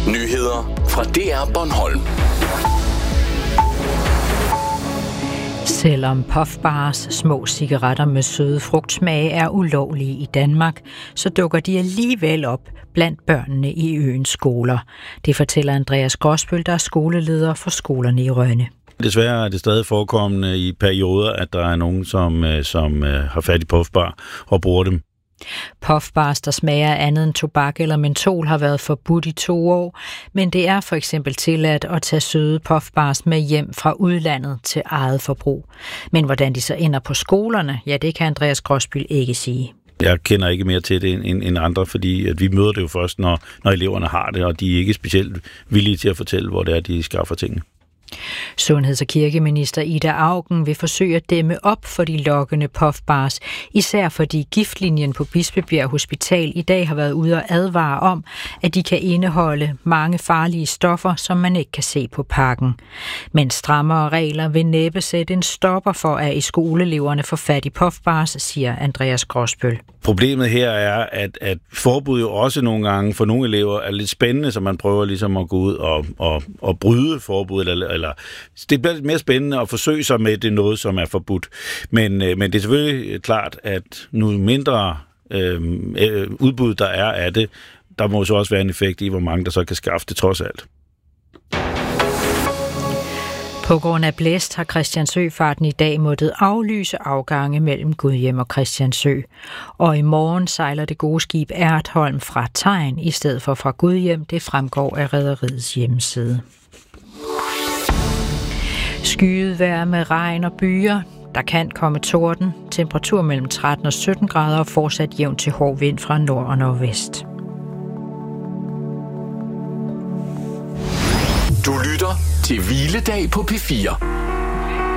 Nyheder fra DR Bornholm. Selvom puffbars, små cigaretter med søde frugtsmage, er ulovlige i Danmark, så dukker de alligevel op blandt børnene i øens skoler. Det fortæller Andreas Gråsbøl, der er skoleleder for skolerne i Rønne. Desværre er det stadig forekommende i perioder, at der er nogen, som har fat i puffbar og bruger dem. Puffbars, der smager andet end tobak eller mentol, har været forbudt i 2 år, men det er for eksempel tilladt at tage søde puffbars med hjem fra udlandet til eget forbrug. Men hvordan de så ender på skolerne, ja, det kan Andreas Gråsbøl ikke sige. Jeg kender ikke mere til det end andre, fordi at vi møder det jo først, når eleverne har det, og de er ikke specielt villige til at fortælle, hvor det er, de skaffer tingene. Sundheds- og kirkeminister Ida Auken vil forsøge at dæmme op for de lokkende puffbars, især fordi giftlinjen på Bispebjerg Hospital i dag har været ude og advare om, at de kan indeholde mange farlige stoffer, som man ikke kan se på pakken. Men strammere regler vil næppe sætte en stopper for, at skoleeleverne får fat i puffbars, siger Andreas Gråsbøl. Problemet her er, at forbud jo også nogle gange for nogle elever er lidt spændende, så man prøver ligesom at gå ud og bryde forbuddet. Eller det bliver lidt mere spændende at forsøge sig med det noget, som er forbudt. Men det er selvfølgelig klart, at nu mindre udbud der er af det, der må så også være en effekt i, hvor mange der så kan skaffe det trods alt. På grund af blæst har Christiansø-farten i dag måttet aflyse afgange mellem Gudhjem og Christiansø. Og i morgen sejler det gode skib Ertholm fra Tegn i stedet for fra Gudhjem. Det fremgår af rederiets hjemmeside. Skyet vejr med regn og byer. Der kan komme torden. Temperatur mellem 13 og 17 grader og fortsat jævn til hård vind fra nord og nordvest. Du lytter til Hviledag på P4.